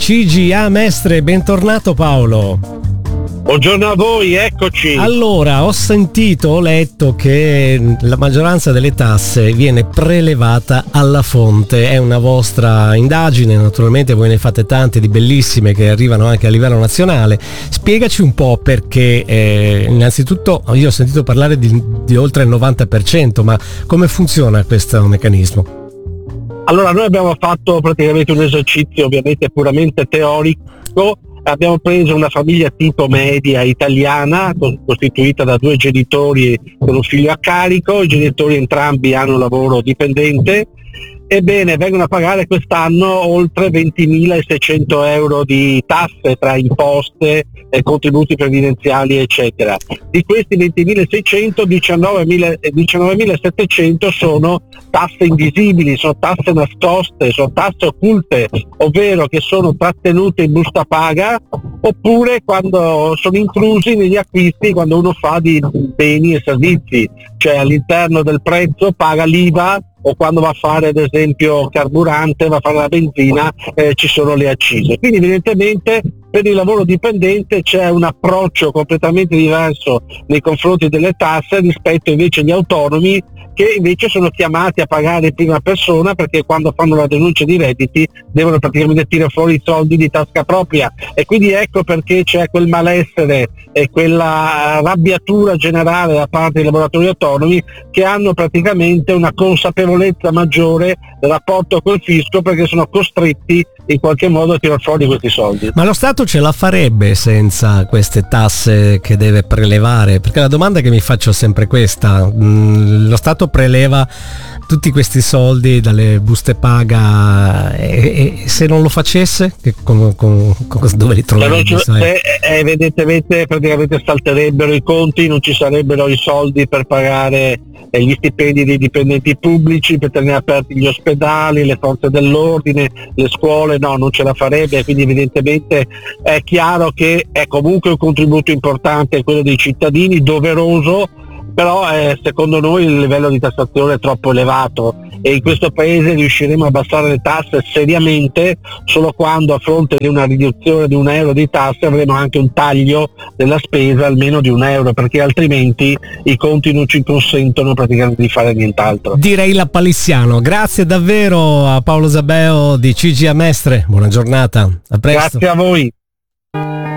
CGA Mestre, bentornato Paolo. Buongiorno a voi, eccoci. Allora, ho letto che la maggioranza delle tasse viene prelevata alla fonte. È una vostra indagine, naturalmente voi ne fate tante di bellissime che arrivano anche a livello nazionale. Spiegaci un po' perché, innanzitutto, io ho sentito parlare di oltre il 90%, ma come funziona questo meccanismo? Allora, noi abbiamo fatto praticamente un esercizio ovviamente puramente teorico. Abbiamo preso una famiglia tipo media italiana costituita da 2 genitori con un figlio a carico. I genitori entrambi hanno un lavoro dipendente. Ebbene, vengono a pagare quest'anno oltre 20.600 euro di tasse tra imposte, contributi previdenziali eccetera. Di questi 20.600, 19.700 sono tasse invisibili, sono tasse nascoste, sono tasse occulte, ovvero che sono trattenute in busta paga oppure quando sono inclusi negli acquisti quando uno fa di beni e servizi, cioè all'interno del prezzo paga l'IVA, o quando va a fare ad esempio carburante, va a fare la benzina, ci sono le accise. Quindi evidentemente per il lavoro dipendente c'è un approccio completamente diverso nei confronti delle tasse rispetto invece agli autonomi, che invece sono chiamati a pagare in prima persona, perché quando fanno la denuncia di redditi devono praticamente tirare fuori i soldi di tasca propria, e quindi ecco perché c'è quel malessere e quella arrabbiatura generale da parte dei lavoratori autonomi, che hanno praticamente una consapevolezza maggiore del rapporto col fisco, perché sono costretti in qualche modo a tirare fuori questi soldi. Ma lo Stato ce la farebbe senza queste tasse che deve prelevare? Perché la domanda che mi faccio è sempre questa: lo Stato preleva tutti questi soldi dalle buste paga e se non lo facesse dove li troverebbe? Evidentemente praticamente salterebbero i conti, non ci sarebbero i soldi per pagare gli stipendi dei dipendenti pubblici, per tenere aperti gli ospedali, le forze dell'ordine, le scuole, no, non ce la farebbe. Quindi evidentemente è chiaro che è comunque un contributo importante quello dei cittadini, doveroso, però secondo noi il livello di tassazione è troppo elevato e in questo paese riusciremo a abbassare le tasse seriamente solo quando, a fronte di una riduzione di €1 di tasse, avremo anche un taglio della spesa almeno di €1, perché altrimenti i conti non ci consentono praticamente di fare nient'altro. Direi lapalissiano. Grazie davvero a Paolo Zabeo di CGA Mestre, buona giornata, a presto. Grazie a voi.